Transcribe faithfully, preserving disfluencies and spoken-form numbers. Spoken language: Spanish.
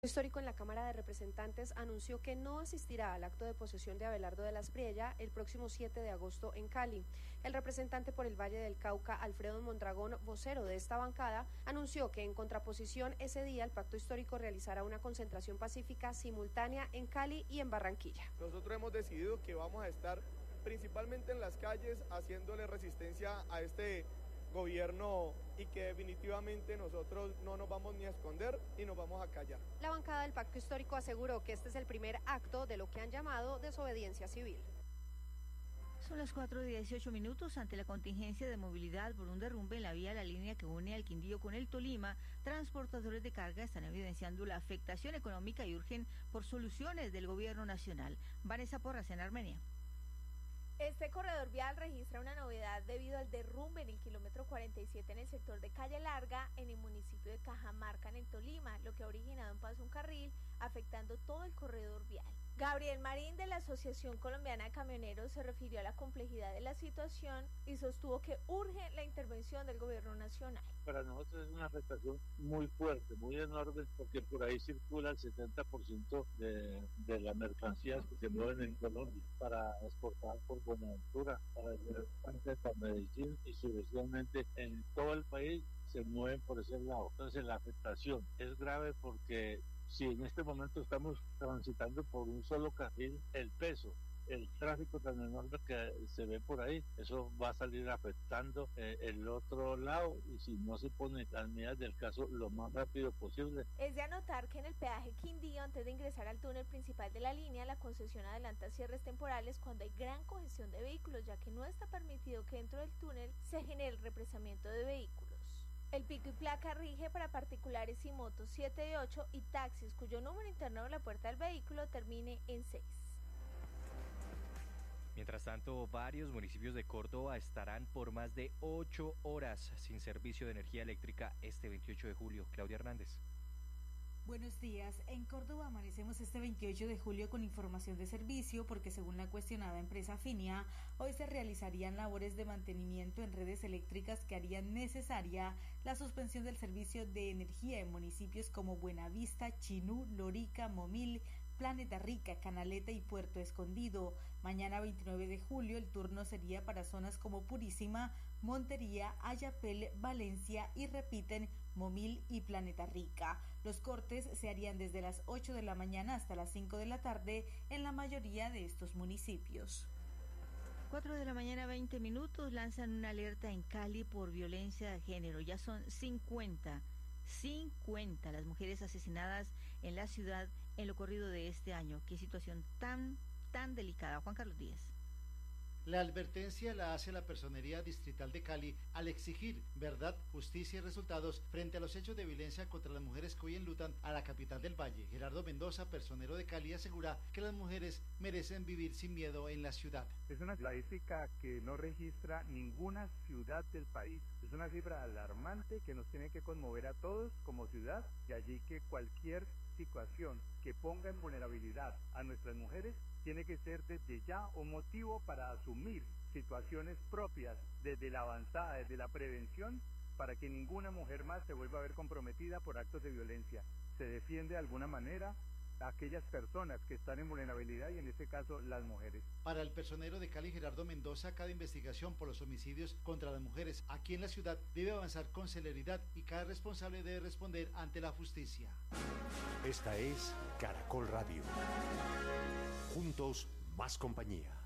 Histórico en la Cámara de Representantes anunció que no asistirá al acto de posesión de Abelardo de la Espriella el próximo siete de agosto en Cali. El representante por el Valle del Cauca, Alfredo Mondragón, vocero de esta bancada, anunció que en contraposición ese día el Pacto Histórico realizará una concentración pacífica simultánea en Cali y en Barranquilla. Nosotros hemos decidido que vamos a estar principalmente en las calles haciéndole resistencia a este gobierno y que definitivamente nosotros no nos vamos ni a esconder y nos vamos a callar. La bancada del Pacto Histórico aseguró que este es el primer acto de lo que han llamado desobediencia civil. Son las cuatro y dieciocho minutos. Ante la contingencia de movilidad por un derrumbe en la vía La Línea que une al Quindío con el Tolima, transportadores de carga están evidenciando la afectación económica y urgen por soluciones del gobierno nacional. Vanessa Porras en Armenia. Este corredor vial registra una novedad debido al derrumbe en el kilómetro cuarenta y siete en el sector de Calle Larga, en el municipio de Cajamarca, en el Tolima, lo que ha originado un paso a un carril, afectando todo el corredor vial. Gabriel Marín, de la Asociación Colombiana de Camioneros, se refirió a la complejidad de la situación y sostuvo que urge la intervención del gobierno nacional. Para nosotros es una afectación muy fuerte, muy enorme, porque por ahí circula el setenta por ciento de, de las mercancías que se mueven en Colombia para exportar por Buenaventura, para para Medellín y sucesivamente en todo el país se mueven por ese lado. Entonces la afectación es grave porque si en este momento estamos transitando por un solo carril, el peso, el tráfico tan enorme que se ve por ahí, eso va a salir afectando eh, el otro lado, y si no se ponen las medidas del caso lo más rápido posible. Es de anotar que en el peaje Quindío, antes de ingresar al túnel principal de la línea, la concesión adelanta cierres temporales cuando hay gran congestión de vehículos, ya que no está permitido que dentro del túnel se genere el represamiento de vehículos. El pico y placa rige para particulares y motos siete y ocho y taxis cuyo número interno de la puerta del vehículo termine en seis. Mientras tanto, varios municipios de Córdoba estarán por más de ocho horas sin servicio de energía eléctrica este veintiocho de julio. Claudia Hernández. Buenos días. En Córdoba amanecemos este veintiocho de julio con información de servicio porque según la cuestionada empresa Finia, hoy se realizarían labores de mantenimiento en redes eléctricas que harían necesaria la suspensión del servicio de energía en municipios como Buenavista, Chinú, Lorica, Momil, Planeta Rica, Canaleta y Puerto Escondido. Mañana veintinueve de julio el turno sería para zonas como Purísima, Montería, Ayapel, Valencia y repiten Momil y Planeta Rica. Los cortes se harían desde las ocho de la mañana hasta las cinco de la tarde en la mayoría de estos municipios. cuatro de la mañana, veinte minutos, lanzan una alerta en Cali por violencia de género. Ya son cincuenta, cincuenta las mujeres asesinadas en la ciudad en lo corrido de este año. Qué situación tan, tan delicada. Juan Carlos Díaz. La advertencia la hace la Personería Distrital de Cali al exigir verdad, justicia y resultados frente a los hechos de violencia contra las mujeres que hoy enlutan a la capital del Valle. Gerardo Mendoza, personero de Cali, asegura que las mujeres merecen vivir sin miedo en la ciudad. Es una estadística que no registra ninguna ciudad del país. Es una cifra alarmante que nos tiene que conmover a todos como ciudad, y allí que cualquier situación que ponga en vulnerabilidad a nuestras mujeres tiene que ser desde ya un motivo para asumir situaciones propias desde la avanzada, desde la prevención, para que ninguna mujer más se vuelva a ver comprometida por actos de violencia. Se defiende de alguna manera a aquellas personas que están en vulnerabilidad y en este caso las mujeres. Para el personero de Cali, Gerardo Mendoza, cada investigación por los homicidios contra las mujeres aquí en la ciudad debe avanzar con celeridad y cada responsable debe responder ante la justicia. Esta es Caracol Radio. Juntos, más compañía.